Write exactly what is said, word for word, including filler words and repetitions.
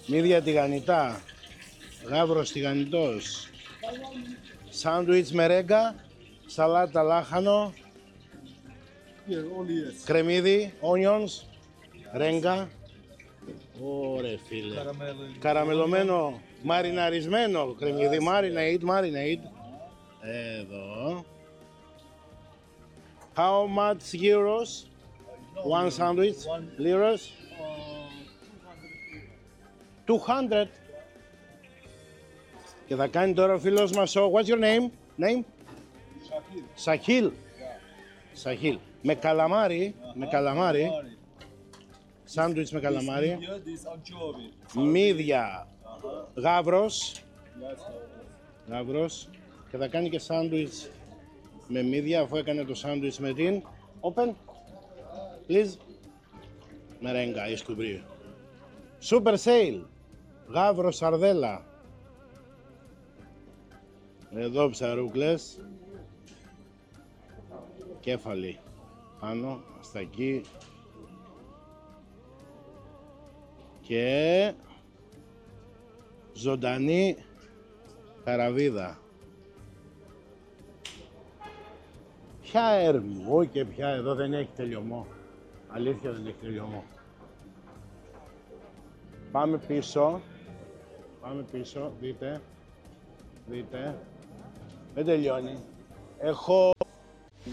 Μύδια τηγανιτά. Γάβρος τηγανιτός. Σάντουιτς με ρέγγα. Σαλάτα λάχανο. Κρεμμύδι, onions. Ρέγγα. Ωραία φίλε. Καραμελωμένο, μαριναρισμένο κρεμμύδι. Marinade, marinade. Εδώ. How much euros? One sandwich? Liras? two hundred. Και θα κάνει τώρα ο φίλος μας ο... What's your name? Name? Σαχίλ. Σαχίλ. Με καλαμάρι. Με καλαμάρι. Σάντουιτς με καλαμάρι. Μύδια. Γάβρος. Γάβρος. Και θα κάνει και σάντουιτς με μύδια, αφού έκανε το σάντουιτς με την... Open. Please. Μερέγγα ή σκουμπρί. Super sale. Γάβρο σαρδέλα. Εδώ ψαρούκλες. Κέφαλη. Πάνω, στα εκεί. Και ζωντανή καραβίδα. Ποια έρμου και ποια εδώ δεν έχει τελειωμό. Αλήθεια δεν έχει τελειωμό. Πάμε πίσω. Πάμε πίσω, δείτε. Δείτε. Δεν τελειώνει. Έχω